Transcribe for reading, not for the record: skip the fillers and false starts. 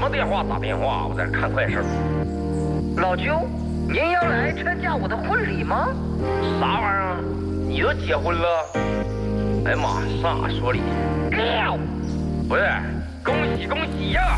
么电话打电话？我在这看快事。 老舅，您要来参加我的婚礼吗？ 啥玩意儿？你都结婚了？哎呀妈，上哪说理？ 撂！ 不是，恭喜恭喜呀！